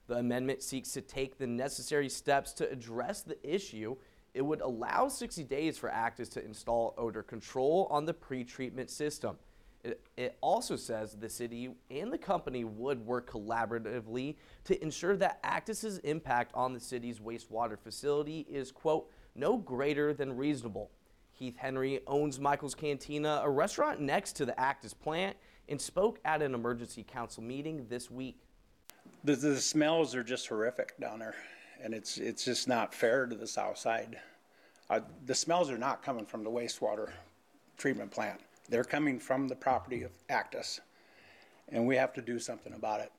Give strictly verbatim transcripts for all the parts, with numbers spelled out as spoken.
The amendment seeks to take the necessary steps to address the issue. It would allow sixty days for Actus to install odor control on the pre-treatment system. It, it also says the city and the company would work collaboratively to ensure that Actus's impact on the city's wastewater facility is, quote, no greater than reasonable. Heath Henry owns Michael's Cantina, a restaurant next to the Actus plant, and spoke at an emergency council meeting this week. The, the smells are just horrific down there, and it's it's just not fair to the south side. Uh, the smells are not coming from the wastewater treatment plant. They're coming from the property of Actus, and we have to do something about it.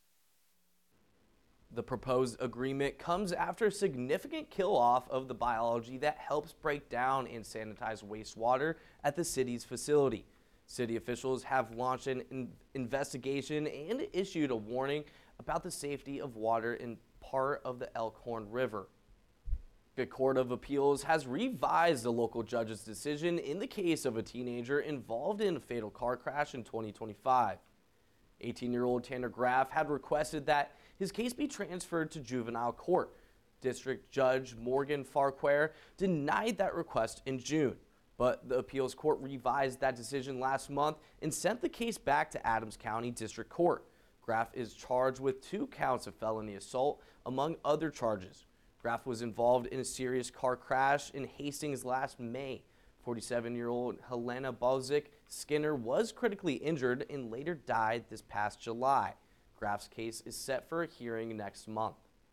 The proposed agreement comes after significant kill-off of the biology that helps break down and sanitize wastewater at the city's facility. City officials have launched an in investigation and issued a warning about the safety of water in part of the Elkhorn River. The Court of Appeals has revised the local judge's decision in the case of a teenager involved in a fatal car crash in twenty twenty-five. eighteen-year-old Tanner Graff had requested that his case be transferred to juvenile court. District Judge Morgan Farquhar denied that request in June, but the appeals court revised that decision last month and sent the case back to Adams County District Court. Graff is charged with two counts of felony assault, among other charges. Graff was involved in a serious car crash in Hastings last May. forty-seven-year-old Helena Balzic Skinner was critically injured and later died this past July. Graff's case is set for a hearing next month.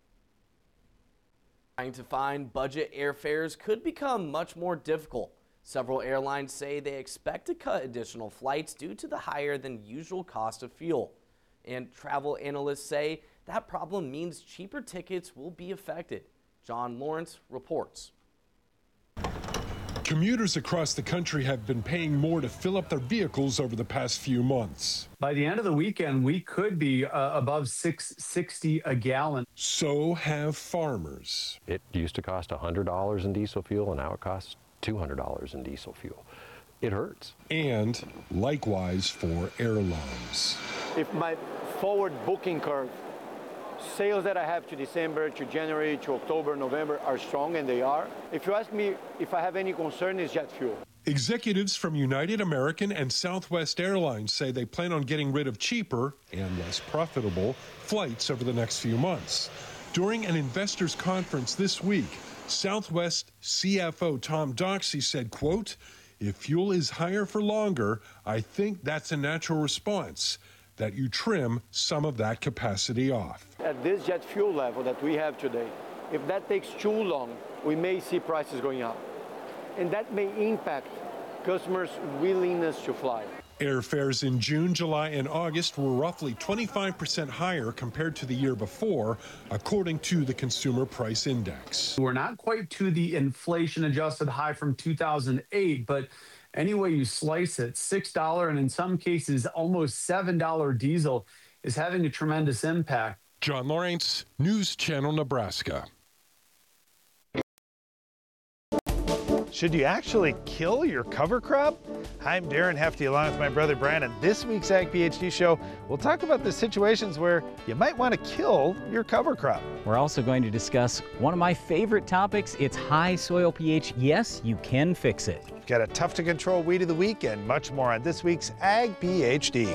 Trying to find budget airfares could become much more difficult. Several airlines say they expect to cut additional flights due to the higher than usual cost of fuel. And travel analysts say that problem means cheaper tickets will be affected. John Lawrence reports. Commuters across the country have been paying more to fill up their vehicles over the past few months. By the end of the weekend, we could be uh, above six sixty a gallon. So have farmers. It used to cost one hundred dollars in diesel fuel, and now it costs two hundred dollars in diesel fuel. It hurts. And likewise for airlines. If my forward booking curve, sales that I have to December, to January, to October, November are strong, and they are. If you ask me if I have any concern, it's jet fuel. Executives from United American and Southwest Airlines say they plan on getting rid of cheaper and less profitable flights over the next few months. During an investors conference this week, Southwest C F O Tom Doxey said, quote, if fuel is higher for longer, I think that's a natural response, that you trim some of that capacity off. At this jet fuel level that we have today, if that takes too long, we may see prices going up. And that may impact customers' willingness to fly. Airfares in June, July, and August were roughly twenty-five percent higher compared to the year before, according to the Consumer Price Index. We're not quite to the inflation-adjusted high from two thousand eight, but any way you slice it, six dollars and in some cases almost seven dollars diesel is having a tremendous impact. John Lawrence, News Channel, Nebraska. Should you actually kill your cover crop? I'm Darren Hefty along with my brother Brandon. This week's Ag PhD show, we'll talk about the situations where you might want to kill your cover crop. We're also going to discuss one of my favorite topics. It's high soil pH. Yes, you can fix it. We've got a tough to control weed of the week and much more on this week's Ag PhD.